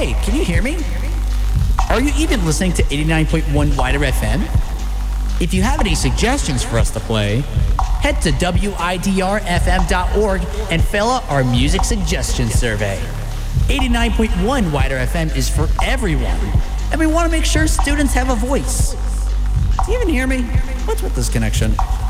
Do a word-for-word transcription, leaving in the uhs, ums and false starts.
Hey, can you hear me? Are you even listening to eighty-nine point one Wider F M? If you have any suggestions for us to play, head to W I D R F M dot org and fill out our music suggestion survey. eighty-nine point one Wider F M is for everyone, and we want to make sure students have a voice. Do you even hear me? What's with this connection?